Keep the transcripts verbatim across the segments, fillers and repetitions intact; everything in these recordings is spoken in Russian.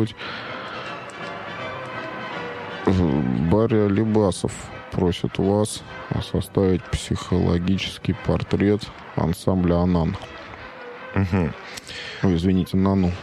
приветствовать. Барри Алибасов просит вас составить психологический портрет ансамбля «Анан». Угу. Ой, извините, «Нану».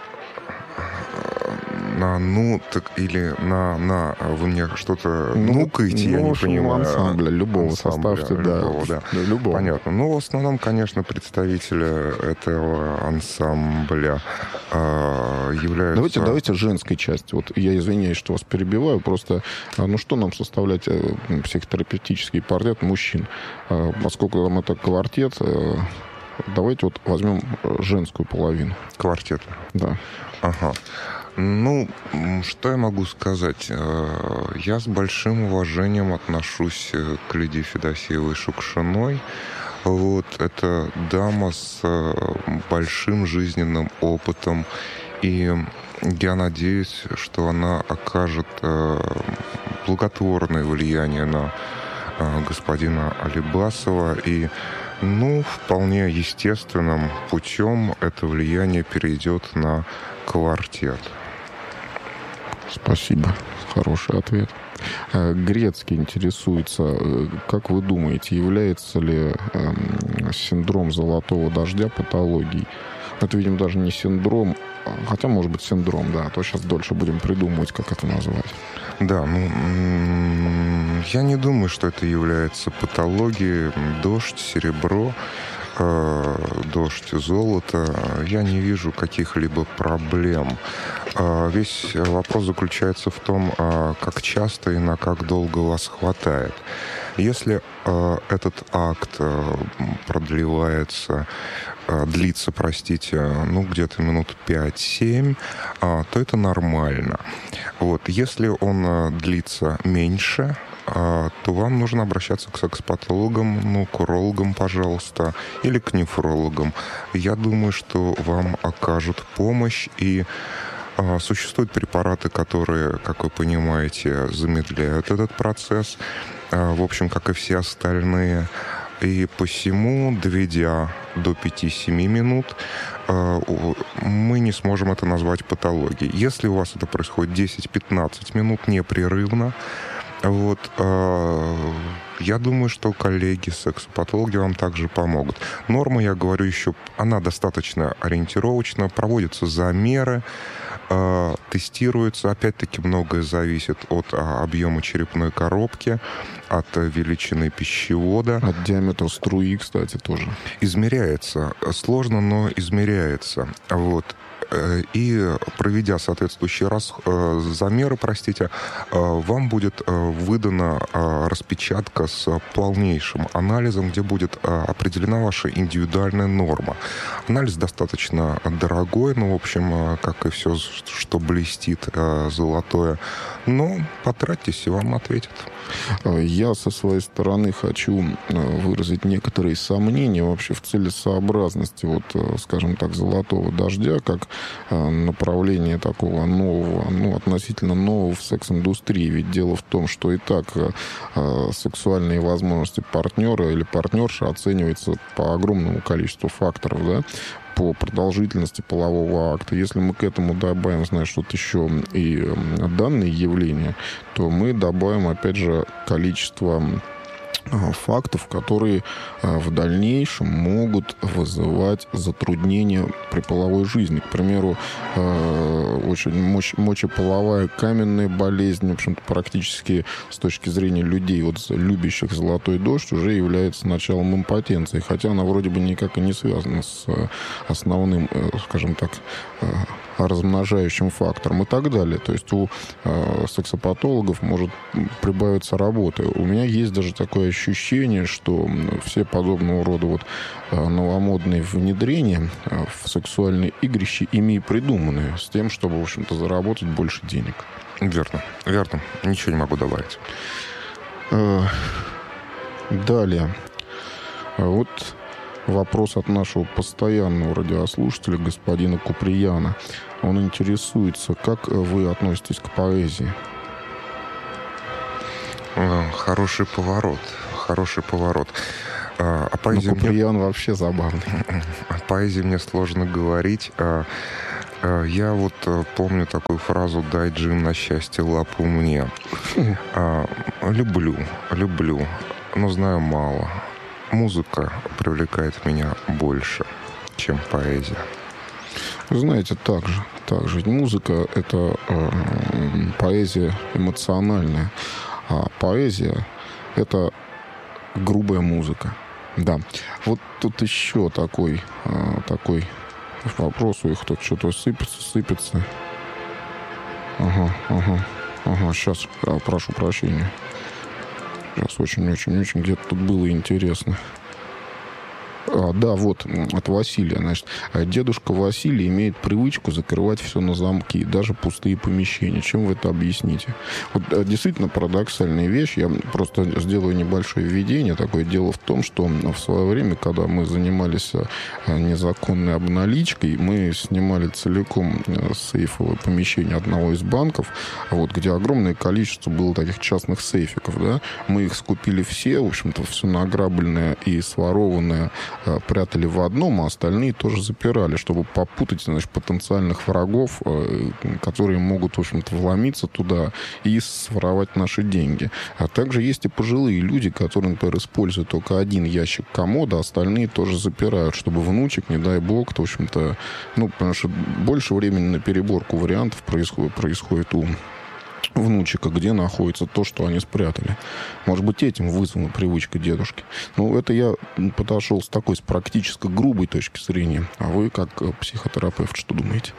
На «ну», так или на «на». Вы мне что-то Ну, нукаете, ну, я не в общем, понимаю. ансамбля, любого Ансамбля, составьте, да. любого, да. Да, любого. Понятно. Ну, в основном, конечно, представители этого ансамбля э, являются... Давайте, давайте женской части. Вот я извиняюсь, что вас перебиваю. Просто, ну что нам составлять психотерапевтический портрет мужчин? Поскольку там это квартет, давайте вот возьмем женскую половину. Квартет. Да. Ага. Ну, что я могу сказать? Я с большим уважением отношусь к Лидии Федосеевой Шукшиной. Вот, это дама с большим жизненным опытом. И я надеюсь, что она окажет благотворное влияние на господина Алибасова. И, ну, вполне естественным путем это влияние перейдет на квартет. Спасибо. Хороший ответ. Грецкий интересуется, как вы думаете, является ли синдром золотого дождя патологией? Это, видимо, даже не синдром, хотя, может быть, синдром, да, а то сейчас дольше будем придумывать, как это назвать. Да, ну, я не думаю, что это является патологией. Дождь, серебро, дождь, золото, я не вижу каких-либо проблем. Весь вопрос заключается в том, как часто и на как долго вас хватает. Если этот акт продлевается, длится, простите, ну, где-то минут пять-семь, то это нормально. Вот. Если он длится меньше, то вам нужно обращаться к секс-патологам, ну, к урологам, пожалуйста, или к нефрологам. Я думаю, что вам окажут помощь, и а, существуют препараты, которые, как вы понимаете, замедляют этот процесс, а, в общем, как и все остальные. И посему, доведя до пяти-семи минут, мы не сможем это назвать патологией. Если у вас это происходит десять-пятнадцать минут непрерывно, вот, э, я думаю, что коллеги, секс-патологи вам также помогут. Норма, я говорю еще, она достаточно ориентировочна, проводятся замеры, э, тестируются. Опять-таки, многое зависит от а, объема черепной коробки, от а, величины пищевода. От диаметра струи, кстати, тоже. Измеряется. Сложно, но измеряется. Вот. И проведя соответствующие раз, э, замеры, простите, э, вам будет э, выдана э, распечатка с полнейшим анализом, где будет э, определена ваша индивидуальная норма. Анализ достаточно дорогой, ну, в общем, э, как и все, что блестит э, золотое. Но потратьтесь, и вам ответят. Я со своей стороны хочу выразить некоторые сомнения вообще в целесообразности, вот, скажем так, золотого дождя, как направление такого нового, ну, относительно нового в секс-индустрии. Ведь дело в том, что и так сексуальные возможности партнера или партнерши оцениваются по огромному количеству факторов, да, по продолжительности полового акта. Если мы к этому добавим, знаешь, вот еще и данные явления, то мы добавим, опять же, количество фактов, которые в дальнейшем могут вызывать затруднения при половой жизни. К примеру, очень мощ, мочеполовая каменная болезнь, в общем-то, практически с точки зрения людей, вот любящих золотой дождь, уже является началом импотенции, хотя она вроде бы никак и не связана с основным, скажем так, размножающим фактором и так далее. То есть у э, сексопатологов может прибавиться работы. У меня есть даже такое ощущение, что все подобного рода вот э, новомодные внедрения э, в сексуальные игрища ими и придуманы, с тем, чтобы, в общем-то, заработать больше денег. Верно, верно. Ничего не могу добавить. Э, далее. Вот вопрос от нашего постоянного радиослушателя, господина Куприяна. Он интересуется, как вы относитесь к поэзии? Хороший поворот. Хороший поворот. О поэзии ну, Куприян мне... вообще забавный. О поэзии мне сложно говорить. Я вот помню такую фразу «дай, Джим, на счастье лапу мне». Люблю, люблю, но знаю мало. Музыка привлекает меня больше, чем поэзия. Вы знаете, так же, так же. Музыка — это э, поэзия эмоциональная, а поэзия — это грубая музыка. Да. Вот тут еще такой, э, такой вопрос у их, тут что-то сыпется, сыпется. Ага, ага, ага, сейчас, прошу прощения. Сейчас очень-очень-очень где-то тут было интересно. А, да, вот, от Василия. Значит, дедушка Василий имеет привычку закрывать все на замки, даже пустые помещения. Чем вы это объясните? Вот, действительно парадоксальная вещь. Я просто сделаю небольшое введение. Такое дело в том, что в свое время, когда мы занимались незаконной обналичкой, мы снимали целиком сейфовое помещение одного из банков, вот, где огромное количество было таких частных сейфиков. Да? Мы их скупили все, в общем-то, все награбленное и сворованное прятали в одном, а остальные тоже запирали, чтобы попутать, значит, потенциальных врагов, которые могут, в общем-то, вломиться туда и своровать наши деньги. А также есть и пожилые люди, которые, например, используют только один ящик комода, а остальные тоже запирают, чтобы внучек, не дай бог, то, в общем-то, ну, потому что больше времени на переборку вариантов происходит, происходит у внучика, где находится то, что они спрятали. Может быть, этим вызвана привычка дедушки. Ну, это я подошел с такой, с практически грубой точки зрения. А вы, как психотерапевт, что думаете?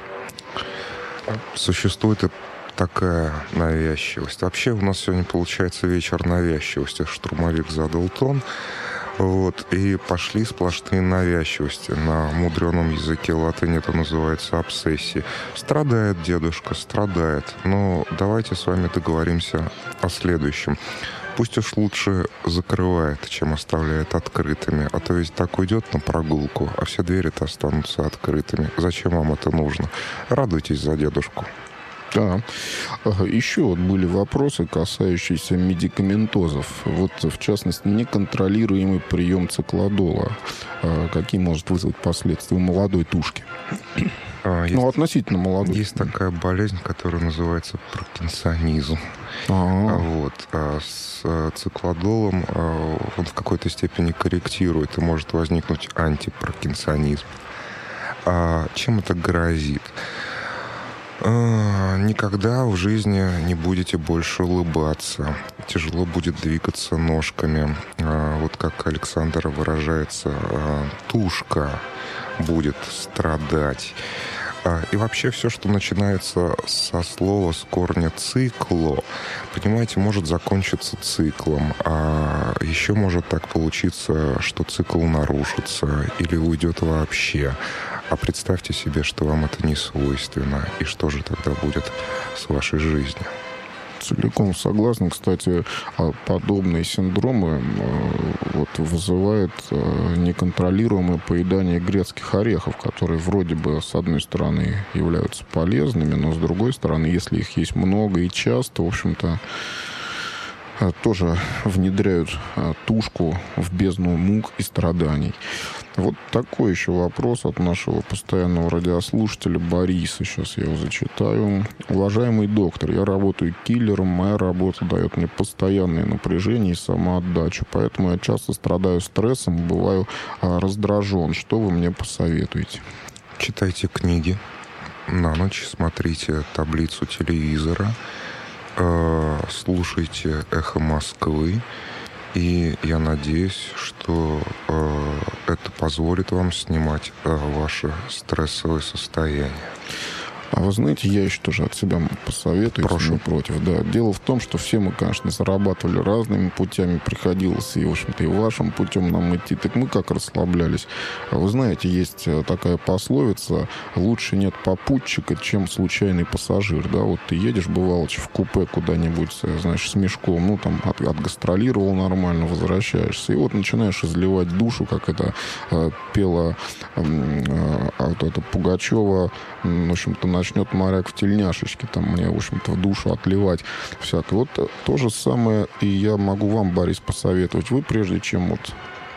Существует такая навязчивость. Вообще у нас сегодня получается вечер навязчивости. Штурмовик задал тон. Вот, и пошли сплошные навязчивости. На мудреном языке латыни это называется обсессией. Страдает дедушка, страдает. Но давайте с вами договоримся о следующем. Пусть уж лучше закрывает, чем оставляет открытыми. А то ведь так уйдет на прогулку, а все двери-то останутся открытыми. Зачем вам это нужно? Радуйтесь за дедушку. Да. Еще вот были вопросы, касающиеся медикаментозов. Вот, в частности, неконтролируемый прием циклодола. Какие может вызвать последствия у молодой тушки? А, есть, ну, относительно молодой. Есть такая болезнь, которая называется паркинсонизм. А, вот. А с циклодолом он в какой-то степени корректирует, и может возникнуть антипаркинсонизм. А чем это грозит? Никогда в жизни не будете больше улыбаться. Тяжело будет двигаться ножками. Вот как Александр выражается, тушка будет страдать. И вообще все, что начинается со слова, с корня «цикло», понимаете, может закончиться циклом. А еще может так получиться, что цикл нарушится или уйдет вообще. А представьте себе, что вам это не свойственно, и что же тогда будет с вашей жизнью? Целиком согласен. Кстати, подобные синдромы вот, вызывают неконтролируемое поедание грецких орехов, которые вроде бы, с одной стороны, являются полезными, но с другой стороны, если их есть много и часто, в общем-то, тоже внедряют тушку в бездну мук и страданий. Вот такой еще вопрос от нашего постоянного радиослушателя Бориса. Сейчас я его зачитаю. Уважаемый доктор, я работаю киллером. Моя работа дает мне постоянное напряжение и самоотдачу. Поэтому я часто страдаю стрессом, бываю раздражен. Что вы мне посоветуете? Читайте книги. На ночь смотрите таблицу телевизора. Слушайте «Эхо Москвы». И я надеюсь, что э, это позволит вам снимать э, ваше стрессовое состояние. А вы знаете, я еще тоже от себя посоветую, Прошу. если не против. Да. Дело в том, что все мы, конечно, зарабатывали разными путями, приходилось и, в общем-то, и вашим путем нам идти. Так мы как расслаблялись. Вы знаете, есть такая пословица: лучше нет попутчика, чем случайный пассажир. Да, вот ты едешь, бывало, в купе куда-нибудь, знаешь, с мешком, ну, там, от, отгастролировал нормально, возвращаешься, и вот начинаешь изливать душу, как это э, пела э, э, вот это Пугачева, в общем-то, начнет моряк в тельняшечке там мне, в общем-то, в душу отливать всякое. Вот то же самое и я могу вам, Борис, посоветовать. Вы, прежде чем вот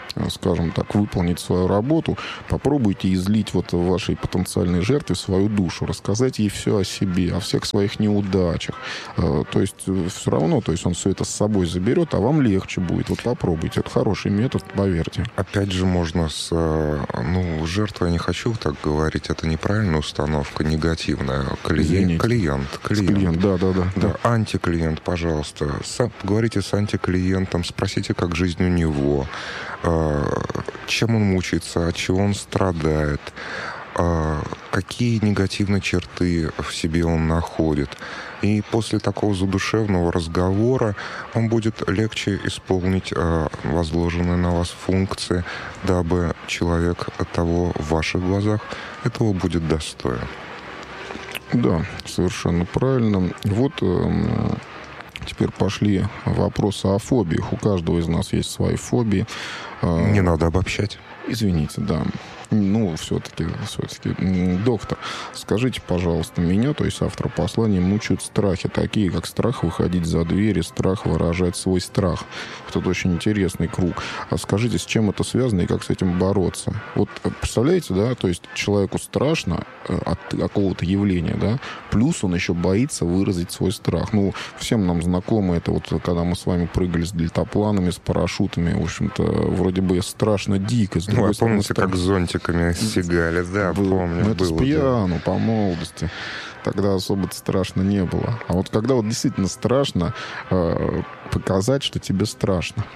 скажем так, выполнить свою работу, попробуйте излить вот в вашей потенциальной жертве свою душу, рассказать ей все о себе, о всех своих неудачах. То есть все равно, то есть он все это с собой заберет, а вам легче будет. Вот попробуйте. Это хороший метод, поверьте. Опять же, можно с... Ну, жертва, я не хочу так говорить, это неправильная установка, негативная. Клиент, клиент, клиент. Клиент, да, да, да. Да, антиклиент, пожалуйста. Сам, поговорите с антиклиентом, спросите, как жизнь у него, чем он мучается, от чего он страдает, какие негативные черты в себе он находит. И после такого задушевного разговора вам будет легче исполнить возложенные на вас функции, дабы человек того в ваших глазах этого будет достоин. Да, совершенно правильно. Вот теперь пошли вопросы о фобиях. У каждого из нас есть свои фобии. Не надо обобщать. Извините, да. Ну, все-таки, все-таки, доктор, скажите, пожалуйста, меня, то есть автора послания, мучают страхи, такие как страх выходить за дверь и страх выражать свой страх. Это очень интересный круг. А скажите, с чем это связано и как с этим бороться? Вот представляете, да, то есть человеку страшно от какого-то явления, да, плюс он еще боится выразить свой страх. Ну, всем нам знакомо это, вот когда мы с вами прыгали с дельтапланами, с парашютами, в общем-то, вроде бы страшно дико. С другой стороны, помните, как зонтик стегали, да, был, помню. Это было, с пьяну, да. По молодости. Тогда особо страшно не было. А вот когда вот действительно страшно, э, показать, что тебе страшно.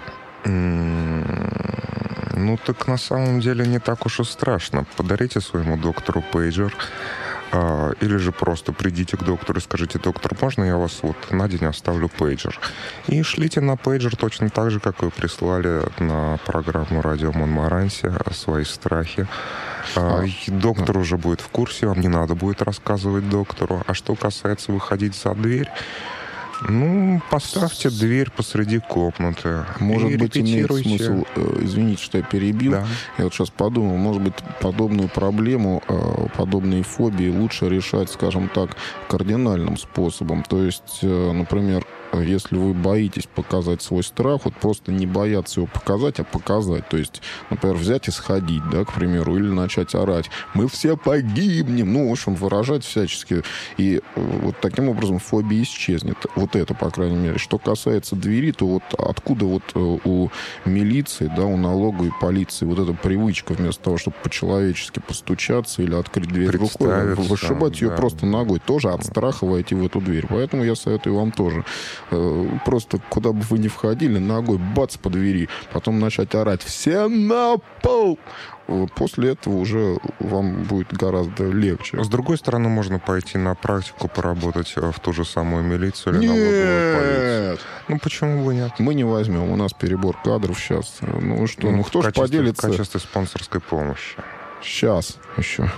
Mm, ну, так на самом деле не так уж и страшно. Подарите своему доктору пейджер. А, или же просто придите к доктору и скажите: доктор, можно я вас вот на день оставлю пейджер? И шлите на пейджер точно так же, как вы прислали на программу «Радио Монмаранси» свои страхи. А, доктор да. уже будет в курсе, вам не надо будет рассказывать доктору. А что касается выходить за дверь, ну, поставьте дверь посреди комнаты. Может и быть, имеет смысл, извините, что я перебил, да. Я вот сейчас подумал, может быть, подобную проблему, подобные фобии лучше решать, скажем так, кардинальным способом. То есть, например, если вы боитесь показать свой страх, вот просто не бояться его показать, а показать. То есть, например, взять и сходить, да, к примеру, или начать орать: мы все погибнем. Ну, в общем, выражать всячески. И вот таким образом фобия исчезнет. Вот это, по крайней мере. Что касается двери, то вот откуда вот у милиции, да, у налоговой полиции вот эта привычка вместо того, чтобы по-человечески постучаться или открыть дверь рукой, вышибать ее да. просто ногой. Тоже от страха войти в эту дверь. Поэтому я советую вам тоже просто куда бы вы ни входили, ногой бац по двери, потом начать орать: все на пол! После этого уже вам будет гораздо легче. С другой стороны, можно пойти на практику, поработать в ту же самую милицию или налоговую полицию. Ну, почему бы нет? Мы не возьмем. У нас перебор кадров сейчас. Ну что, ну, ну кто же поделится? В качестве спонсорской помощи. Сейчас еще.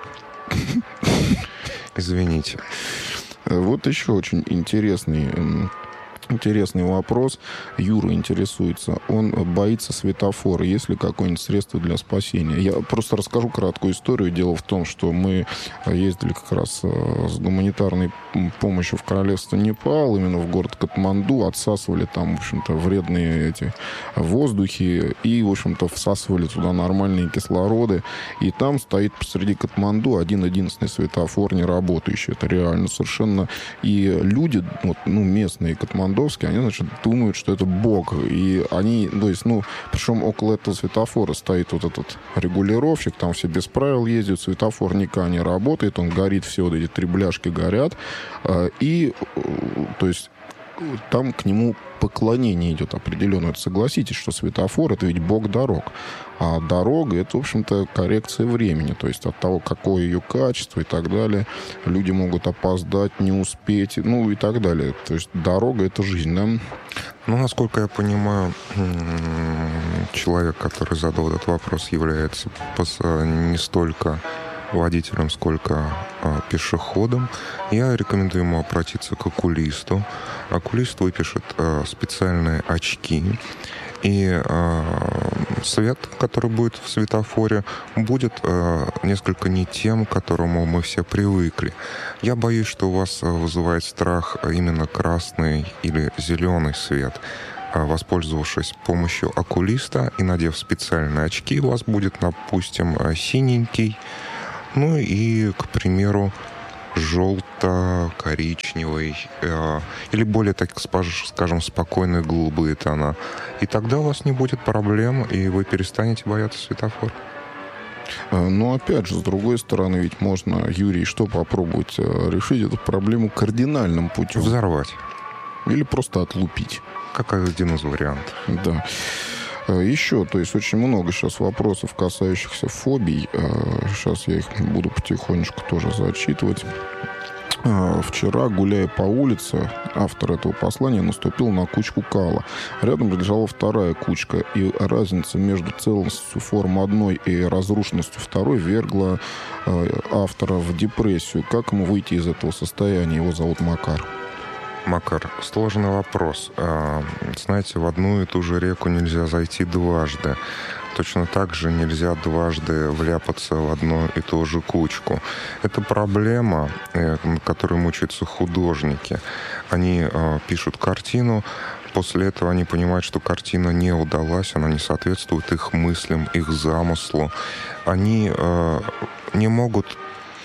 Извините. Вот еще очень интересный... Интересный вопрос. Юра интересуется. Он боится светофора. Есть ли какое-нибудь средство для спасения? Я просто расскажу краткую историю. Дело в том, что мы ездили как раз с гуманитарной помощью в королевство Непал, именно в город Катманду, отсасывали там, в общем-то, вредные эти воздухи и, в общем-то, всасывали туда нормальные кислороды. И там стоит посреди Катманду один-единственный светофор не работающий. Это реально совершенно... И люди, вот, ну, местные Катманду, они, значит, думают, что это бог. И они, то есть, ну, причем около этого светофора стоит вот этот регулировщик, там все без правил ездят, светофор никак не работает, он горит, все вот эти три бляшки горят. И, то есть, там к нему поклонение идет определенное. Согласитесь, что светофор — это ведь бог дорог. А дорога — это, в общем-то, коррекция времени. То есть от того, какое ее качество и так далее. Люди могут опоздать, не успеть, ну и так далее. То есть дорога — это жизнь, да? Ну, насколько я понимаю, человек, который задал этот вопрос, является не столько водителем, сколько а, пешеходом. Я рекомендую ему обратиться к окулисту. Окулист выпишет а, специальные очки. И а, свет, который будет в светофоре, будет а, несколько не тем, к которому мы все привыкли. Я боюсь, что у вас вызывает страх именно красный или зеленый свет. воспользовавшись помощью окулиста и надев специальные очки, у вас будет, допустим, синенький, ну и, к примеру, желто-коричневый э, или более, так скажем, спокойные голубые тона. И тогда у вас не будет проблем, и вы перестанете бояться светофора. Но опять же, с другой стороны, ведь можно, Юрий, что попробовать решить эту проблему кардинальным путем? Взорвать. Или просто отлупить. Как один из вариантов. Да. Еще, то есть очень много сейчас вопросов, касающихся фобий. Сейчас я их буду потихонечку тоже зачитывать. Вчера, гуляя по улице, автор этого послания наступил на кучку кала. Рядом лежала вторая кучка, и разница между целостностью форм одной и разрушенностью второй вергла автора в депрессию. Как ему выйти из этого состояния? Его зовут Макар. Макар, сложный вопрос. Знаете, в одну и ту же реку нельзя зайти дважды. Точно так же нельзя дважды вляпаться в одну и ту же кучку. Это проблема, над которой мучаются художники. Они пишут картину, после этого они понимают, что картина не удалась, она не соответствует их мыслям, их замыслу. Они не могут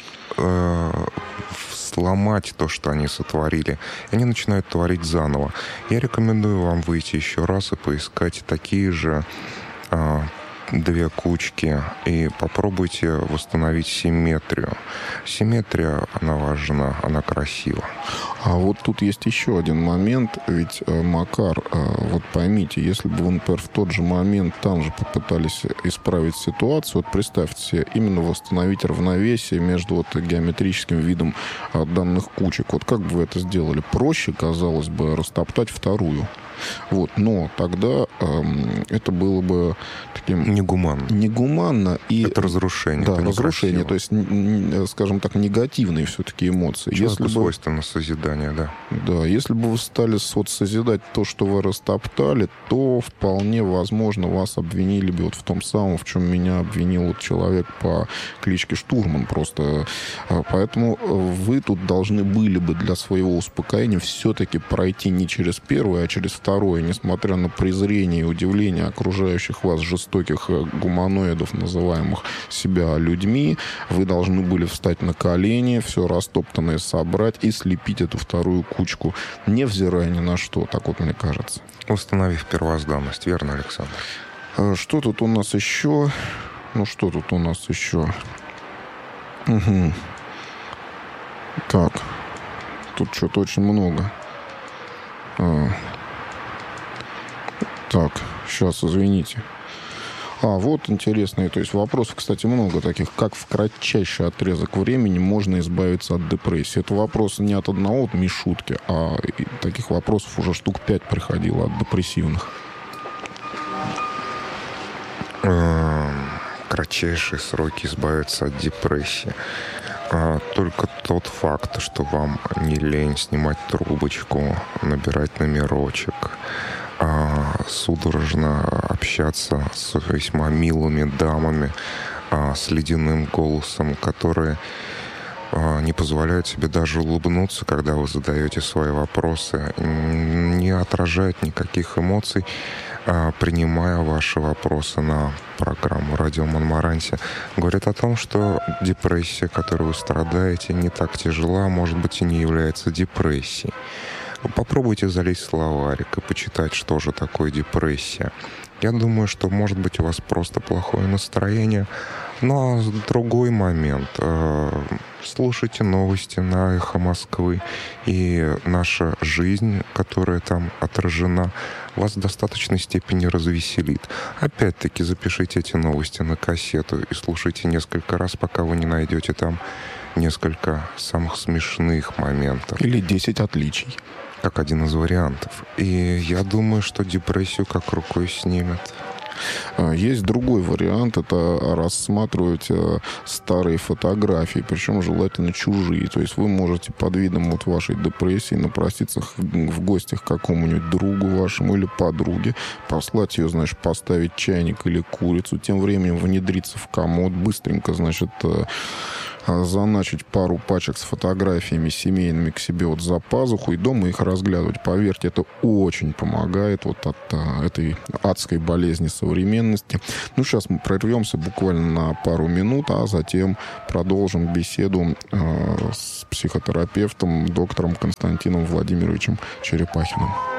сломать то, что они сотворили. И они начинают творить заново. Я рекомендую вам выйти еще раз и поискать такие же а, две кучки и попробуйте восстановить симметрию. Симметрия, она важна, она красива. А вот тут есть еще один момент, ведь э, Макар, э, вот поймите, если бы вы, например, в тот же момент там же попытались исправить ситуацию, вот представьте себе, именно восстановить равновесие между вот геометрическим видом э, данных кучек, вот как бы вы это сделали? Проще, казалось бы, растоптать вторую. Вот, но тогда эм, это было бы таким... Негуманно. Негуманно. И, это разрушение. Да, это разрушение, то есть, скажем так, негативные все-таки эмоции. Человеку если свойственно бы... созидание, да. Да, если бы вы стали вот созидать то, что вы растоптали, то вполне возможно вас обвинили бы вот в том самом, в чем меня обвинил вот человек по кличке Штурман. Просто поэтому вы тут должны были бы для своего успокоения все-таки пройти не через первое, а через второе. Второе, несмотря на презрение и удивление окружающих вас жестоких гуманоидов, называемых себя людьми, вы должны были встать на колени, все растоптанное собрать и слепить эту вторую кучку, невзирая ни на что, так вот мне кажется. Установив первозданность, верно, Александр? Что тут у нас еще? Ну, что тут у нас еще? Угу. Так, тут что-то очень много. Так, сейчас, извините. А, вот интересные, то есть вопросов, кстати, много таких. Как в кратчайший отрезок времени можно избавиться от депрессии? Это вопросы не от одного от Мишутки, а таких вопросов уже штук пять приходило от депрессивных. Кратчайшие сроки избавиться от депрессии. Только тот факт, что вам не лень снимать трубочку, набирать номерочек, судорожно общаться с весьма милыми дамами, с ледяным голосом, которые не позволяют себе даже улыбнуться, когда вы задаете свои вопросы, не отражают никаких эмоций, принимая ваши вопросы на программу «Радио Монмаранси», говорит о том, что депрессия, которой вы страдаете, не так тяжела, может быть, и не является депрессией. Попробуйте залезть в словарик и почитать, что же такое депрессия. Я думаю, что, может быть, у вас просто плохое настроение. Но а другой момент. Слушайте новости на «Эхо Москвы», и наша жизнь, которая там отражена, вас в достаточной степени развеселит. Опять-таки, запишите эти новости на кассету и слушайте несколько раз, пока вы не найдете там несколько самых смешных моментов. Или десять отличий. Как один из вариантов. И я думаю, что депрессию как рукой снимет. Есть другой вариант, это рассматривать старые фотографии, причем желательно чужие. То есть вы можете под видом вот вашей депрессии напроситься в гостях к какому-нибудь другу вашему или подруге, послать ее, значит, поставить чайник или курицу, тем временем внедриться в комод, быстренько, значит, заначить пару пачек с фотографиями семейными к себе вот за пазуху и дома их разглядывать. Поверьте, это очень помогает вот от а, этой адской болезни современности. Ну, сейчас мы прервемся буквально на пару минут, а затем продолжим беседу а, с психотерапевтом, доктором Константином Владимировичем Черепахиным.